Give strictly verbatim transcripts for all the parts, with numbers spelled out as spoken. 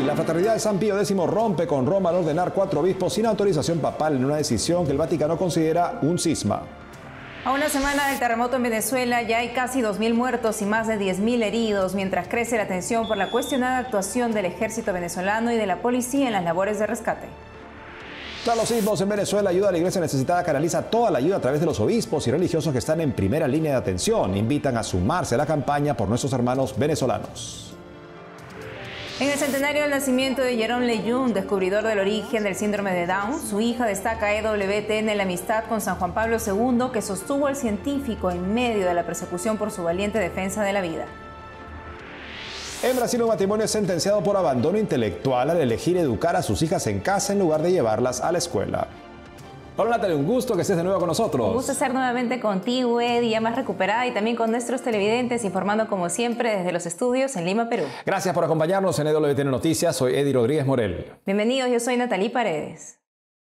La Fraternidad de San Pío X rompe con Roma al ordenar cuatro obispos sin autorización papal en una decisión que el Vaticano considera un cisma. A una semana del terremoto en Venezuela ya hay casi dos mil muertos y más de diez mil heridos, mientras crece la tensión por la cuestionada actuación del ejército venezolano y de la policía en las labores de rescate. Tras los sismos en Venezuela, Ayuda a la Iglesia Necesitada canaliza toda la ayuda a través de los obispos y religiosos que están en primera línea de atención. Invitan a sumarse a la campaña por nuestros hermanos venezolanos. En el centenario del nacimiento de Jerome Leyún, descubridor del origen del síndrome de Down, su hija destaca E W T N la amistad con San Juan Pablo segundo que sostuvo al científico en medio de la persecución por su valiente defensa de la vida. En Brasil, un matrimonio es sentenciado por abandono intelectual al elegir educar a sus hijas en casa en lugar de llevarlas a la escuela. Hola Natalia, un gusto que estés de nuevo con nosotros. Un gusto estar nuevamente contigo, Eddie, ya más recuperada y también con nuestros televidentes, informando como siempre desde los estudios en Lima, Perú. Gracias por acompañarnos en E W T N Noticias, soy Eddie Rodríguez Morel. Bienvenidos, yo soy Natalie Paredes.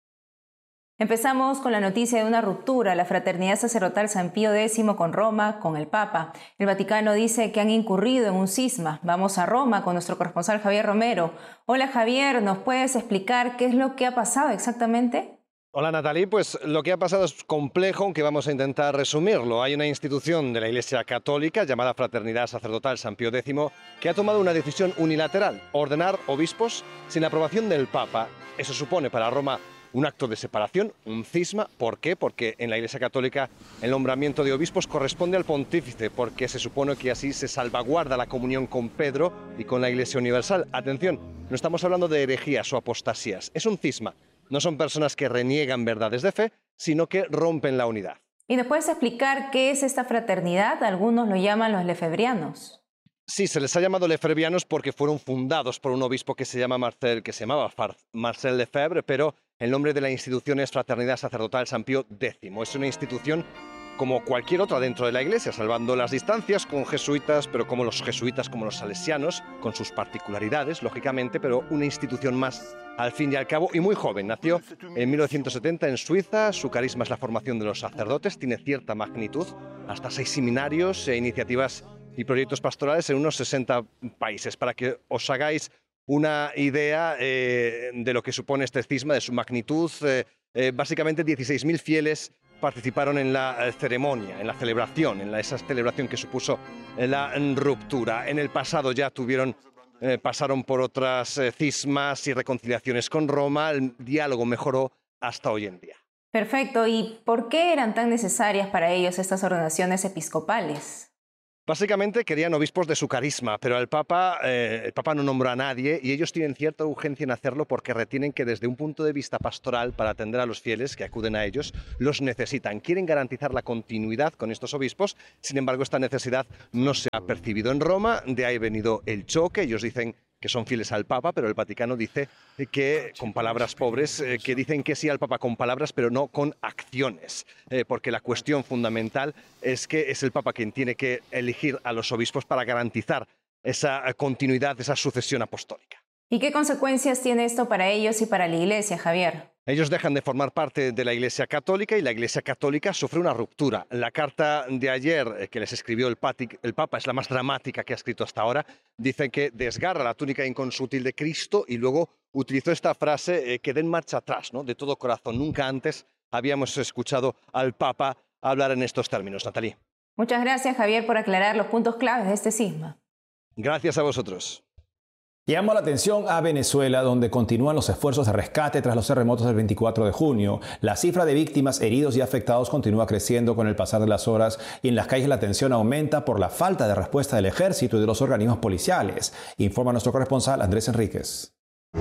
Empezamos con la noticia de una ruptura, la Fraternidad Sacerdotal San Pío X con Roma, con el Papa. El Vaticano dice que han incurrido en un cisma. Vamos a Roma con nuestro corresponsal Javier Romero. Hola Javier, ¿nos puedes explicar qué es lo que ha pasado exactamente? Hola Natalie, pues lo que ha pasado es complejo, aunque vamos a intentar resumirlo. Hay una institución de la Iglesia Católica llamada Fraternidad Sacerdotal San Pío X que ha tomado una decisión unilateral, ordenar obispos sin la aprobación del Papa. Eso supone para Roma un acto de separación, un cisma. ¿Por qué? Porque en la Iglesia Católica el nombramiento de obispos corresponde al pontífice, porque se supone que así se salvaguarda la comunión con Pedro y con la Iglesia Universal. Atención, no estamos hablando de herejías o apostasías, es un cisma. No son personas que reniegan verdades de fe, sino que rompen la unidad. ¿Y nos puedes explicar qué es esta fraternidad? Algunos lo llaman los lefebrianos. Sí, se les ha llamado lefebvrianos porque fueron fundados por un obispo que se llama Marcel, que se llamaba Marcel Lefebvre, pero el nombre de la institución es Fraternidad Sacerdotal San Pío X. Es una institución como cualquier otra dentro de la Iglesia, salvando las distancias con jesuitas, pero como los jesuitas, como los salesianos, con sus particularidades, lógicamente, pero una institución más al fin y al cabo, y muy joven. Nació en mil novecientos setenta en Suiza, su carisma es la formación de los sacerdotes, tiene cierta magnitud, hasta seis seminarios e iniciativas y proyectos pastorales en unos sesenta países. Para que os hagáis una idea eh, de lo que supone este cisma, de su magnitud, eh, eh, básicamente dieciséis mil fieles participaron en la eh, ceremonia, en la celebración, en la, esa celebración que supuso eh, la ruptura. En el pasado ya tuvieron, eh, pasaron por otras eh, cismas y reconciliaciones con Roma, el diálogo mejoró hasta hoy en día. Perfecto, ¿y por qué eran tan necesarias para ellos estas ordenaciones episcopales? Básicamente querían obispos de su carisma, pero el Papa, eh, el Papa no nombró a nadie y ellos tienen cierta urgencia en hacerlo porque retienen que desde un punto de vista pastoral, para atender a los fieles que acuden a ellos, los necesitan. Quieren garantizar la continuidad con estos obispos, sin embargo esta necesidad no se ha percibido en Roma, de ahí ha venido el choque. Ellos dicen que son fieles al Papa, pero el Vaticano dice que, con palabras pobres, eh, que dicen que sí al Papa con palabras, pero no con acciones, eh, porque la cuestión fundamental es que es el Papa quien tiene que elegir a los obispos para garantizar esa continuidad, esa sucesión apostólica. ¿Y qué consecuencias tiene esto para ellos y para la Iglesia, Javier? Ellos dejan de formar parte de la Iglesia Católica y la Iglesia Católica sufre una ruptura. La carta de ayer que les escribió el, Patic, el Papa es la más dramática que ha escrito hasta ahora. Dicen que desgarra la túnica inconsútil de Cristo y luego utilizó esta frase eh, que den marcha atrás, ¿no? De todo corazón. Nunca antes habíamos escuchado al Papa hablar en estos términos. Natalie. Muchas gracias, Javier, por aclarar los puntos claves de este cisma. Gracias a vosotros. Llamo la atención a Venezuela, donde continúan los esfuerzos de rescate tras los terremotos del veinticuatro de junio. La cifra de víctimas, heridos y afectados continúa creciendo con el pasar de las horas y en las calles la tensión aumenta por la falta de respuesta del ejército y de los organismos policiales, informa nuestro corresponsal Andrés Enríquez.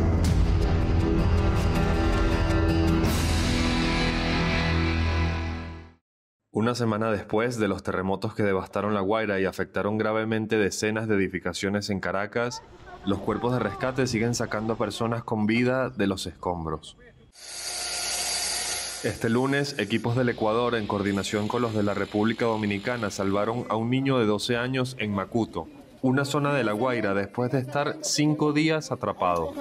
Una semana después de los terremotos que devastaron La Guaira y afectaron gravemente decenas de edificaciones en Caracas, los cuerpos de rescate siguen sacando a personas con vida de los escombros. Este lunes, equipos del Ecuador, en coordinación con los de la República Dominicana, salvaron a un niño de doce años en Macuto, una zona de La Guaira, después de estar cinco días atrapado.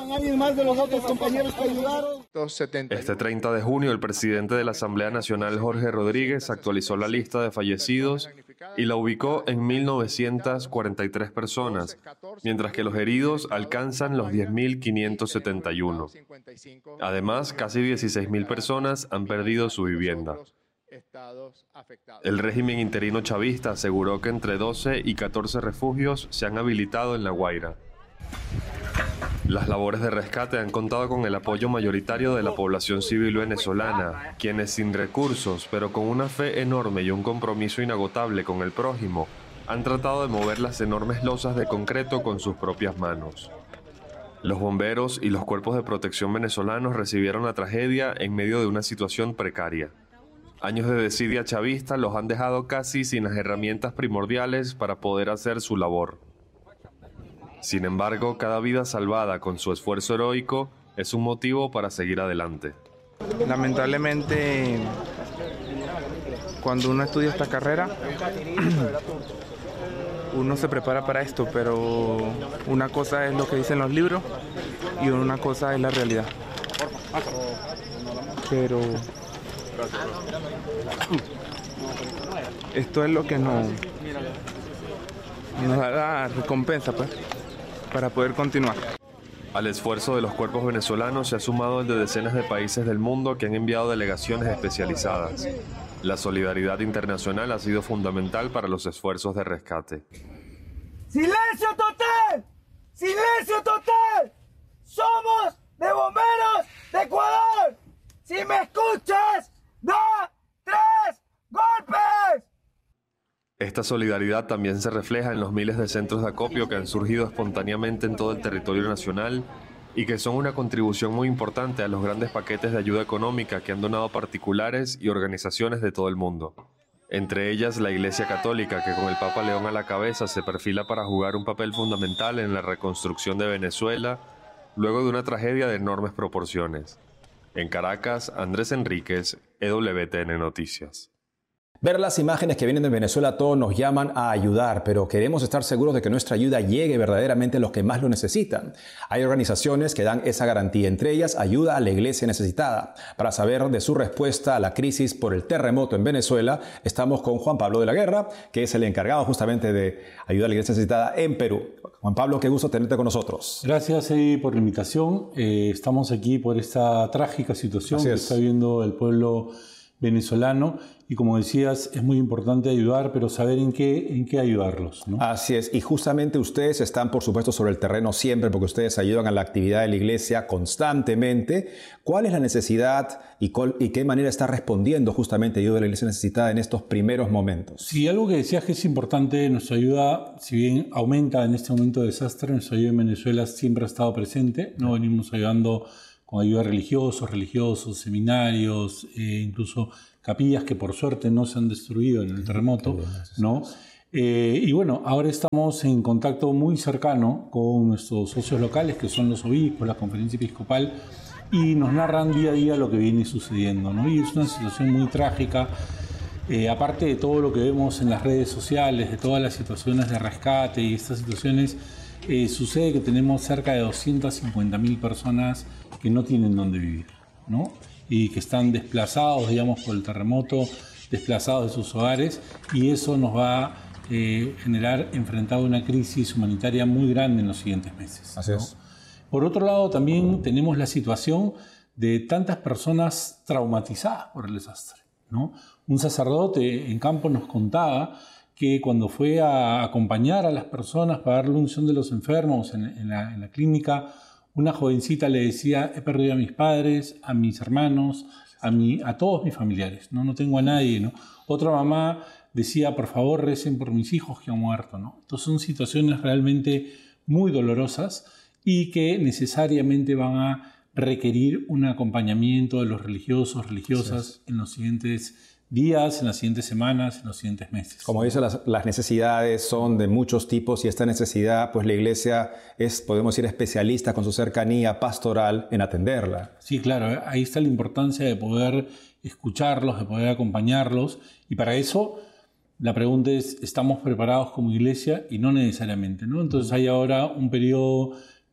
Este treinta de junio, el presidente de la Asamblea Nacional, Jorge Rodríguez, actualizó la lista de fallecidos y la ubicó en mil novecientas cuarenta y tres personas, mientras que los heridos alcanzan los diez mil quinientos setenta y uno. Además, casi dieciséis mil personas han perdido su vivienda. El régimen interino chavista aseguró que entre doce y catorce refugios se han habilitado en La Guaira. Las labores de rescate han contado con el apoyo mayoritario de la población civil venezolana, quienes sin recursos, pero con una fe enorme y un compromiso inagotable con el prójimo, han tratado de mover las enormes losas de concreto con sus propias manos. Los bomberos y los cuerpos de protección venezolanos recibieron la tragedia en medio de una situación precaria. Años de desidia chavista los han dejado casi sin las herramientas primordiales para poder hacer su labor. Sin embargo, cada vida salvada con su esfuerzo heroico es un motivo para seguir adelante. Lamentablemente, cuando uno estudia esta carrera, uno se prepara para esto, pero una cosa es lo que dicen los libros y una cosa es la realidad. Pero esto es lo que nos, nos da la recompensa, pues, para poder continuar. Al esfuerzo de los cuerpos venezolanos se ha sumado el de decenas de países del mundo que han enviado delegaciones especializadas. La solidaridad internacional ha sido fundamental para los esfuerzos de rescate. ¡Silencio total! ¡Silencio total! ¡Somos de Bomberos de Ecuador! ¡Si me escuchas, da tres golpes! Esta solidaridad también se refleja en los miles de centros de acopio que han surgido espontáneamente en todo el territorio nacional y que son una contribución muy importante a los grandes paquetes de ayuda económica que han donado particulares y organizaciones de todo el mundo. Entre ellas la Iglesia Católica, que con el Papa León a la cabeza se perfila para jugar un papel fundamental en la reconstrucción de Venezuela luego de una tragedia de enormes proporciones. En Caracas, Andrés Enríquez, E W T N Noticias. Ver las imágenes que vienen de Venezuela todos nos llaman a ayudar, pero queremos estar seguros de que nuestra ayuda llegue verdaderamente a los que más lo necesitan. Hay organizaciones que dan esa garantía, entre ellas Ayuda a la Iglesia Necesitada. Para saber de su respuesta a la crisis por el terremoto en Venezuela, estamos con Juan Pablo de la Guerra, que es el encargado justamente de Ayuda a la Iglesia Necesitada en Perú. Juan Pablo, qué gusto tenerte con nosotros. Gracias eh, por la invitación. Eh, estamos aquí por esta trágica situación que está viviendo el pueblo venezolano y, como decías, es muy importante ayudar, pero saber en qué, en qué ayudarlos, ¿no? Así es, y justamente ustedes están, por supuesto, sobre el terreno siempre, porque ustedes ayudan a la actividad de la iglesia constantemente. ¿Cuál es la necesidad y, cuál, y qué manera está respondiendo justamente Ayuda a la Iglesia Necesitada en estos primeros momentos? Sí, algo que decías que es importante, nuestra ayuda, si bien aumenta en este momento de desastre, nuestra ayuda en Venezuela siempre ha estado presente, ¿no? Venimos ayudando con ayuda a religiosos, religiosos, seminarios, eh, incluso capillas que por suerte no se han destruido en el terremoto, ¿no? Eh, y bueno, ahora estamos en contacto muy cercano con nuestros socios locales, que son los obispos, la conferencia episcopal, y nos narran día a día lo que viene sucediendo, ¿no? Y es una situación muy trágica, eh, aparte de todo lo que vemos en las redes sociales, de todas las situaciones de rescate y estas situaciones, eh, sucede que tenemos cerca de doscientas cincuenta mil personas que no tienen dónde vivir, ¿no? Y que están desplazados, digamos, por el terremoto, desplazados de sus hogares, y eso nos va a eh, generar enfrentar una crisis humanitaria muy grande en los siguientes meses, Así ¿no? es. Por otro lado, también tenemos la situación de tantas personas traumatizadas por el desastre, ¿no? Un sacerdote en campo nos contaba que cuando fue a acompañar a las personas para darle unción de los enfermos en, en, la, en la clínica, una jovencita le decía: he perdido a mis padres, a mis hermanos, a, mi, a todos mis familiares, ¿no? No tengo a nadie, ¿no? Otra mamá decía: por favor, recen por mis hijos que han muerto, ¿no? Entonces son situaciones realmente muy dolorosas y que necesariamente van a requerir un acompañamiento de los religiosos, religiosas, sí, en los siguientes días, en las siguientes semanas, en los siguientes meses. Como dice, las, las necesidades son de muchos tipos y esta necesidad, pues la iglesia es, podemos decir, especialista con su cercanía pastoral en atenderla. Sí, claro, ahí está la importancia de poder escucharlos, de poder acompañarlos, y para eso la pregunta es: ¿estamos preparados como iglesia? Y no necesariamente, ¿no? Entonces hay ahora un periodo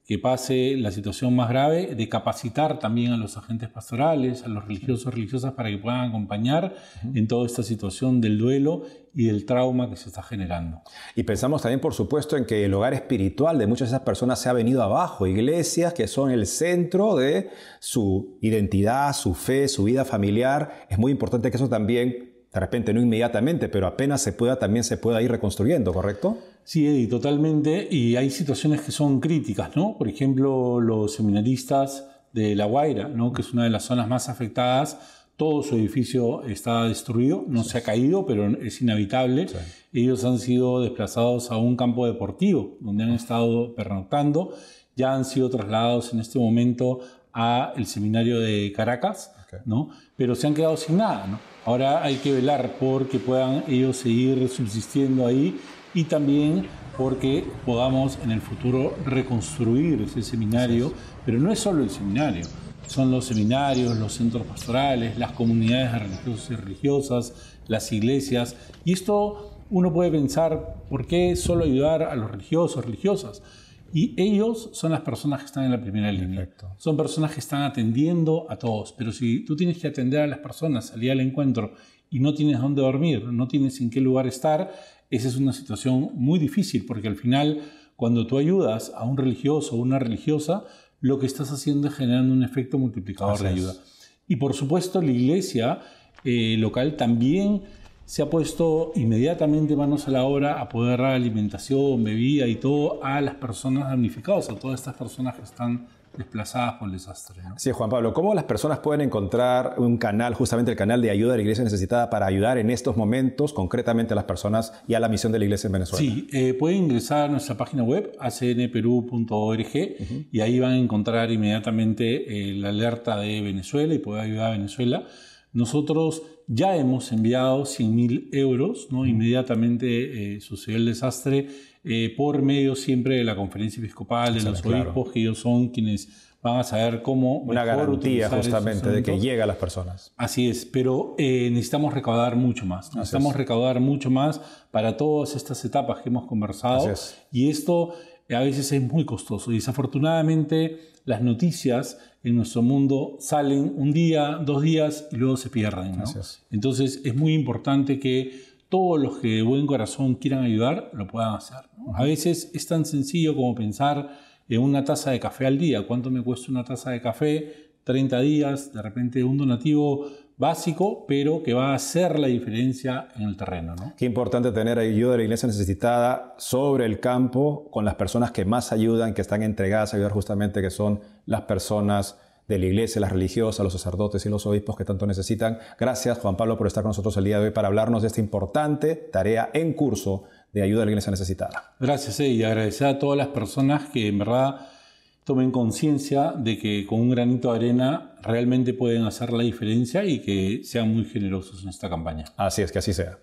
que pase la situación más grave, de capacitar también a los agentes pastorales, a los religiosos y religiosas para que puedan acompañar en toda esta situación del duelo y del trauma que se está generando. Y pensamos también, por supuesto, en que el hogar espiritual de muchas de esas personas se ha venido abajo. Iglesias que son el centro de su identidad, su fe, su vida familiar. Es muy importante que eso también, de repente no inmediatamente, pero apenas se pueda, también se pueda ir reconstruyendo, ¿correcto? Sí, Eddie, totalmente. Y hay situaciones que son críticas, ¿no? Por ejemplo, los seminaristas de La Guaira, ¿no? Que es una de las zonas más afectadas. Todo su edificio está destruido, no sí. se ha caído, pero es inhabitable. Sí. Ellos han sido desplazados a un campo deportivo, donde han estado pernoctando. Ya han sido trasladados en este momento al seminario de Caracas, okay. ¿no? Pero se han quedado sin nada, ¿no? Ahora hay que velar por que puedan ellos seguir subsistiendo ahí y también porque podamos en el futuro reconstruir ese seminario, sí. pero no es solo el seminario. Son los seminarios, los centros pastorales, las comunidades de religiosos y religiosas, las iglesias. Y esto uno puede pensar, ¿por qué solo ayudar a los religiosos, religiosas? Y ellos son las personas que están en la primera línea. Perfecto. Son personas que están atendiendo a todos. Pero si tú tienes que atender a las personas, salir al encuentro y no tienes dónde dormir, no tienes en qué lugar estar, esa es una situación muy difícil, porque al final, cuando tú ayudas a un religioso o una religiosa, lo que estás haciendo es generando un efecto multiplicador Así de ayuda. Es. Y por supuesto, la iglesia eh, local también se ha puesto inmediatamente manos a la obra a poder dar alimentación, bebida y todo a las personas damnificadas, a todas estas personas que están desplazadas por el desastre, ¿no? Sí, Juan Pablo, ¿cómo las personas pueden encontrar un canal, justamente el canal de ayuda de la Iglesia Necesitada, para ayudar en estos momentos concretamente a las personas y a la misión de la Iglesia en Venezuela? Sí, eh, pueden ingresar a nuestra página web, a c n perú punto org, uh-huh. y ahí van a encontrar inmediatamente eh, la alerta de Venezuela y poder ayudar a Venezuela. Nosotros ya hemos enviado cien mil euros, ¿no? Inmediatamente eh, sucedió el desastre, eh, por medio siempre de la Conferencia Episcopal, de los claro. obispos, que ellos son quienes van a saber cómo Una garantía justamente de que llega a las personas. Así es, pero eh, necesitamos recaudar mucho más. ¿no? Necesitamos recaudar mucho más para todas estas etapas que hemos conversado. Y esto a veces es muy costoso. Y desafortunadamente las noticias en nuestro mundo salen un día, dos días y luego se pierden, ¿no? Es. Entonces es muy importante que todos los que de buen corazón quieran ayudar lo puedan hacer, ¿no? A veces es tan sencillo como pensar en una taza de café al día. ¿Cuánto me cuesta una taza de café? treinta días, de repente un donativo básico, pero que va a hacer la diferencia en el terreno, ¿no? Qué importante tener ayuda de la Iglesia Necesitada sobre el campo con las personas que más ayudan, que están entregadas a ayudar justamente, que son las personas de la Iglesia, las religiosas, los sacerdotes y los obispos que tanto necesitan. Gracias, Juan Pablo, por estar con nosotros el día de hoy para hablarnos de esta importante tarea en curso de ayuda a la Iglesia Necesitada. Gracias, eh, y agradecer a todas las personas que en verdad tomen conciencia de que con un granito de arena realmente pueden hacer la diferencia y que sean muy generosos en esta campaña. Así es, que así sea.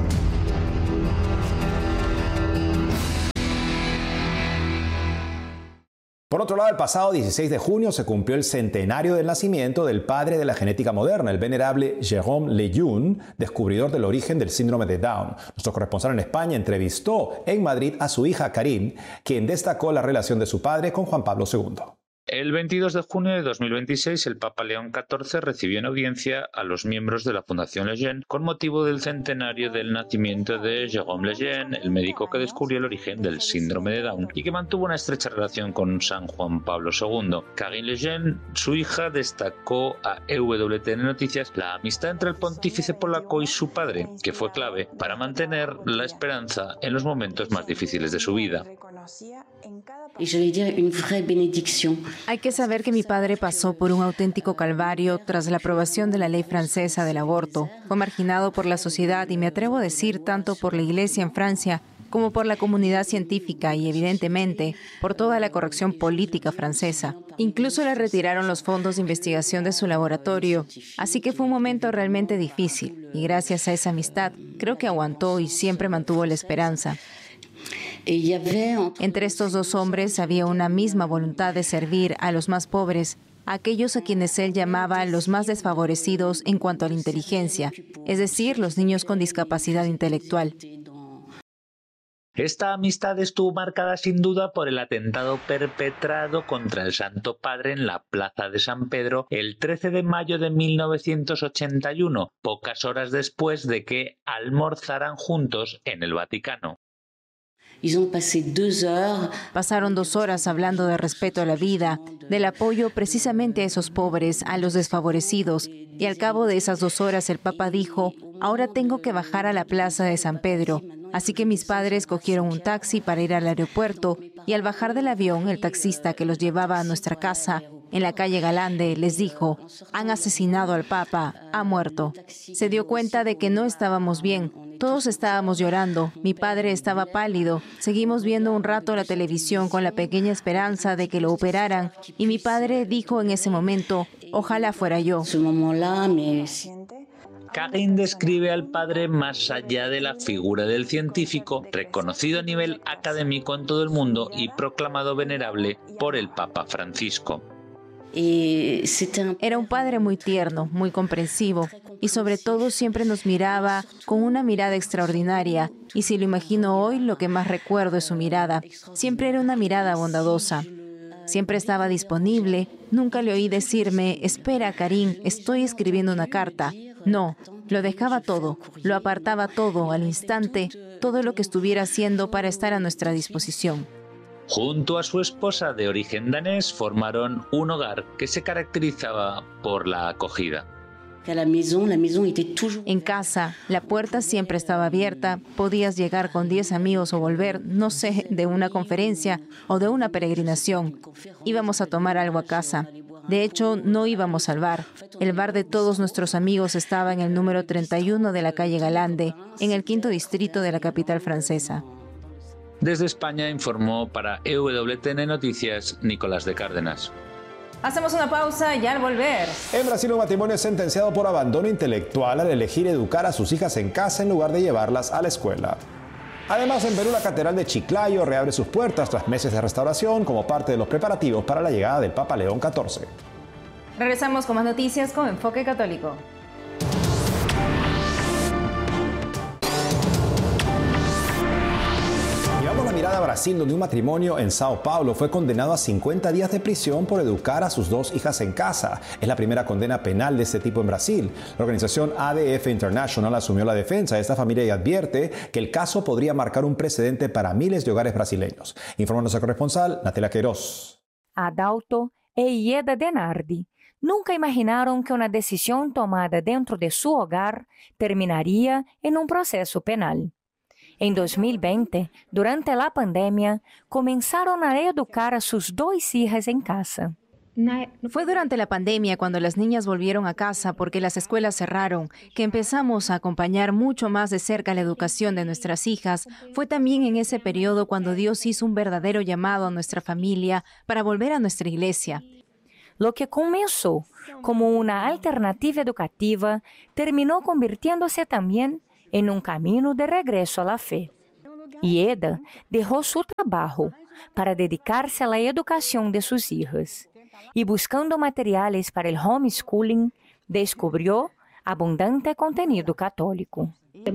Por otro lado, el pasado dieciséis de junio se cumplió el centenario del nacimiento del padre de la genética moderna, el venerable Jérôme Lejeune, descubridor del origen del síndrome de Down. Nuestro corresponsal en España entrevistó en Madrid a su hija Karim, quien destacó la relación de su padre con Juan Pablo segundo. El veintidós de junio de dos mil veintiséis, el Papa León catorce recibió en audiencia a los miembros de la Fundación Lejeune con motivo del centenario del nacimiento de Jérôme Lejeune, el médico que descubrió el origen del síndrome de Down y que mantuvo una estrecha relación con San Juan Pablo segundo. Karim Lejeune, su hija, destacó a E W T N Noticias la amistad entre el pontífice polaco y su padre, que fue clave para mantener la esperanza en los momentos más difíciles de su vida. Hay que saber que mi padre pasó por un auténtico calvario tras la aprobación de la ley francesa del aborto. Fue marginado por la sociedad y me atrevo a decir tanto por la Iglesia en Francia como por la comunidad científica y, evidentemente, por toda la corrección política francesa. Incluso le retiraron los fondos de investigación de su laboratorio. Así que fue un momento realmente difícil y gracias a esa amistad creo que aguantó y siempre mantuvo la esperanza. Entre estos dos hombres había una misma voluntad de servir a los más pobres, a aquellos a quienes él llamaba los más desfavorecidos en cuanto a la inteligencia, es decir, los niños con discapacidad intelectual. Esta amistad estuvo marcada sin duda por el atentado perpetrado contra el Santo Padre en la Plaza de San Pedro el trece de mayo de mil novecientos ochenta y uno, pocas horas después de que almorzaran juntos en el Vaticano. Pasaron dos horas hablando de respeto a la vida, del apoyo precisamente a esos pobres, a los desfavorecidos, y al cabo de esas dos horas el Papa dijo: ahora tengo que bajar a la Plaza de San Pedro. Así que mis padres cogieron un taxi para ir al aeropuerto, y al bajar del avión, el taxista que los llevaba a nuestra casa, en la calle Galande, les dijo: han asesinado al Papa, ha muerto. Se dio cuenta de que no estábamos bien. Todos estábamos llorando, mi padre estaba pálido, seguimos viendo un rato la televisión con la pequeña esperanza de que lo operaran, y mi padre dijo en ese momento: ojalá fuera yo. Kagan describe al padre más allá de la figura del científico, reconocido a nivel académico en todo el mundo y proclamado venerable por el Papa Francisco. Era un padre muy tierno, muy comprensivo, y sobre todo siempre nos miraba con una mirada extraordinaria, y si lo imagino hoy, lo que más recuerdo es su mirada. Siempre era una mirada bondadosa. Siempre estaba disponible. Nunca le oí decirme: espera, Karim, estoy escribiendo una carta. No, lo dejaba todo, lo apartaba todo al instante, todo lo que estuviera haciendo para estar a nuestra disposición. Junto a su esposa de origen danés formaron un hogar que se caracterizaba por la acogida. En casa, la puerta siempre estaba abierta, podías llegar con diez amigos o volver, no sé, de una conferencia o de una peregrinación. Íbamos a tomar algo a casa. De hecho, no íbamos al bar. El bar de todos nuestros amigos estaba en el número treinta y uno de la calle Galande, en el quinto distrito de la capital francesa. Desde España informó para E W T N Noticias Nicolás de Cárdenas. Hacemos una pausa y al volver. En Brasil, un matrimonio es sentenciado por abandono intelectual al elegir educar a sus hijas en casa en lugar de llevarlas a la escuela. Además, en Perú, la Catedral de Chiclayo reabre sus puertas tras meses de restauración como parte de los preparativos para la llegada del Papa León catorce. Regresamos con más noticias con Enfoque Católico. Llevamos la mirada a Brasil, donde un matrimonio en Sao Paulo fue condenado a cincuenta días de prisión por educar a sus dos hijas en casa. Es la primera condena penal de este tipo en Brasil. La organización A D F International asumió la defensa de esta familia y advierte que el caso podría marcar un precedente para miles de hogares brasileños. Informa nuestra corresponsal, Natalia Queiroz. Adalto e Ieda Denardi nunca imaginaron que una decisión tomada dentro de su hogar terminaría en un proceso penal. En dos mil veinte, durante la pandemia, comenzaron a educar a sus dos hijas en casa. Fue durante la pandemia cuando las niñas volvieron a casa porque las escuelas cerraron, que empezamos a acompañar mucho más de cerca la educación de nuestras hijas. Fue también en ese periodo cuando Dios hizo un verdadero llamado a nuestra familia para volver a nuestra iglesia. Lo que comenzó como una alternativa educativa terminó convirtiéndose también en un camino de regreso a la fe. Ieda dejó su trabajo para dedicarse a la educación de sus hijas y buscando materiales para el homeschooling, descubrió abundante contenido católico.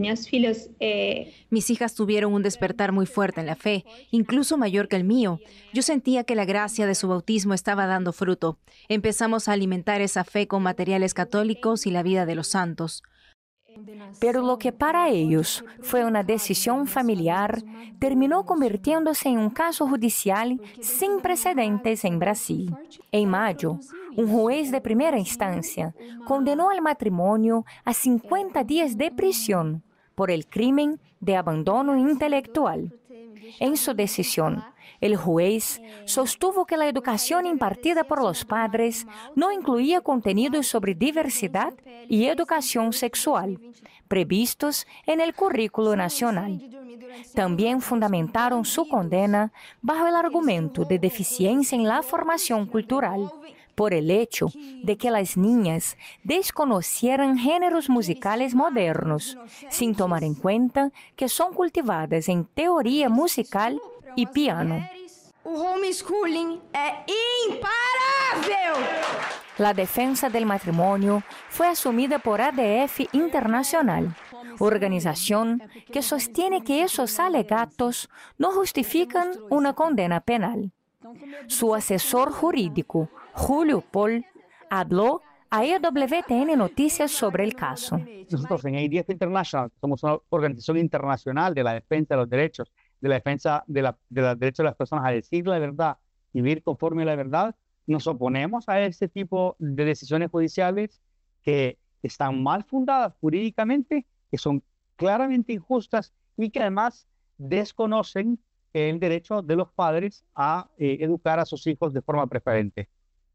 Mis hijas tuvieron un despertar muy fuerte en la fe, incluso mayor que el mío. Yo sentía que la gracia de su bautismo estaba dando fruto. Empezamos a alimentar esa fe con materiales católicos y la vida de los santos. Pero lo que para ellos fue una decisión familiar terminó convirtiéndose en un caso judicial sin precedentes en Brasil. En mayo, un juez de primera instancia condenó al matrimonio a cincuenta días de prisión por el crimen de abandono intelectual. En su decisión, el juez sostuvo que la educación impartida por los padres no incluía contenidos sobre diversidad y educación sexual, previstos en el currículo nacional. También fundamentaron su condena bajo el argumento de deficiencia en la formación cultural, por el hecho de que las niñas desconocieran géneros musicales modernos, sin tomar en cuenta que son cultivadas en teoría musical y piano. O homeschooling é imparável! La defensa del matrimonio fue asumida por A D F Internacional, organización que sostiene que esos alegatos no justifican una condena penal. Su asesor jurídico, Julio Paul, habló a E W T N Noticias sobre el caso. Nosotros en A D F International somos una organización internacional de la defensa de los derechos, de la defensa de la, de los derechos de las personas a decir la verdad y vivir conforme a la verdad. Nos oponemos a este tipo de decisiones judiciales que están mal fundadas jurídicamente, que son claramente injustas y que además desconocen el derecho de los padres a eh, educar a sus hijos de forma preferente.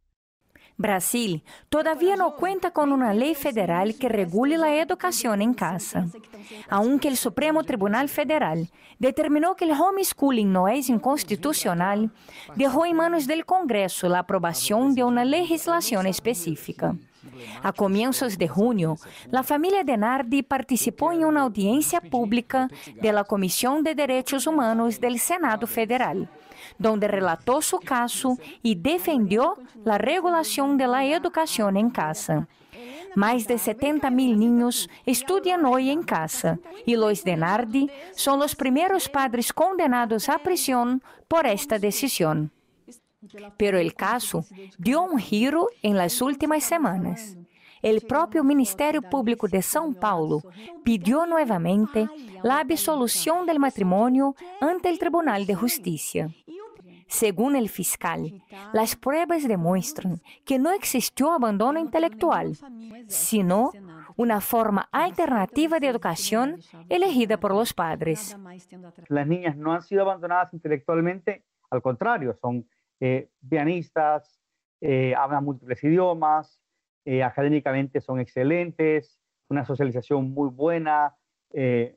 Brasil todavía no cuenta con una ley federal que regule la educación en casa. Aunque el Supremo Tribunal Federal determinó que el homeschooling no es inconstitucional, dejó en manos del Congreso la aprobación de una legislación específica. A comienzos de junio, la familia DeNardi participó en una audiencia pública de la Comisión de Derechos Humanos del Senado Federal, donde relató su caso y defendió la regulación de la educación en casa. Más de setenta mil niños estudian hoy en casa y los DeNardi son los primeros padres condenados a prisión por esta decisión. Pero el caso dio un giro en las últimas semanas. El propio Ministerio Público de São Paulo pidió nuevamente la absolución del matrimonio ante el Tribunal de Justicia. Según el fiscal, las pruebas demuestran que no existió abandono intelectual, sino una forma alternativa de educación elegida por los padres. Las niñas no han sido abandonadas intelectualmente, al contrario, son eh, pianistas, eh, hablan múltiples idiomas, eh, académicamente son excelentes, una socialización muy buena, eh,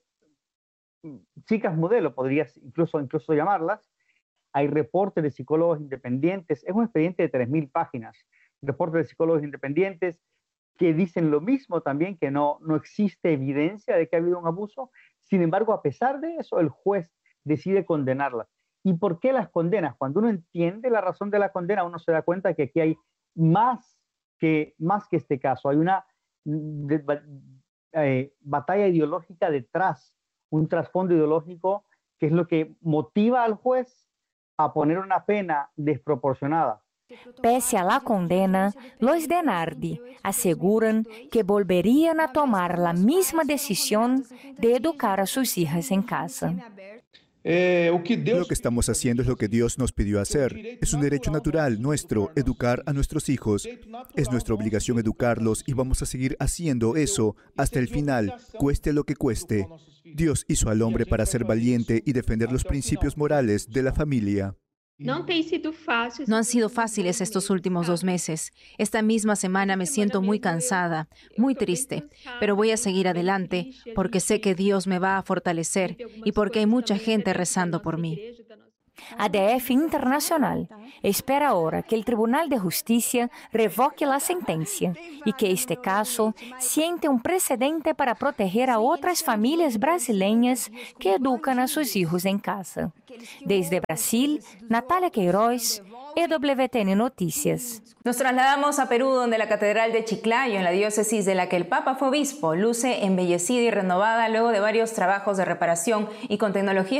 chicas modelo, podrías incluso, incluso llamarlas. Hay reportes de psicólogos independientes, es un expediente de tres mil páginas, reportes de psicólogos independientes que dicen lo mismo también, que no, no existe evidencia de que ha habido un abuso. Sin embargo, a pesar de eso, el juez decide condenarlas. ¿Y por qué las condenas? Cuando uno entiende la razón de la condena, uno se da cuenta que aquí hay más que, más que este caso. Hay una de, eh, batalla ideológica detrás, un trasfondo ideológico que es lo que motiva al juez a poner una pena desproporcionada. Pese a la condena, los DeNardi aseguran que volverían a tomar la misma decisión de educar a sus hijas en casa. Lo que estamos haciendo es lo que Dios nos pidió hacer. Es un derecho natural nuestro educar a nuestros hijos. Es nuestra obligación educarlos y vamos a seguir haciendo eso hasta el final, cueste lo que cueste. Dios hizo al hombre para ser valiente y defender los principios morales de la familia. No han sido fáciles estos últimos dos meses. Esta misma semana me siento muy cansada, muy triste, pero voy a seguir adelante porque sé que Dios me va a fortalecer y porque hay mucha gente rezando por mí. A D F Internacional espera ahora que el Tribunal de Justicia revoque la sentencia y que este caso siente un precedente para proteger a otras familias brasileñas que educan a sus hijos en casa. Desde Brasil, Natalia Queiroz, E W T N Noticias. Nos trasladamos a Perú, donde la Catedral de Chiclayo, en la diócesis de la que el Papa fue obispo, luce embellecida y renovada luego de varios trabajos de reparación y con tecnología